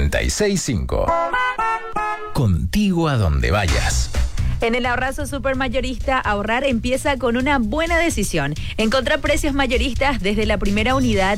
965. Contigo a donde vayas. En el Ahorrazo Supermayorista, ahorrar empieza con una buena decisión. Encontrar precios mayoristas desde la primera unidad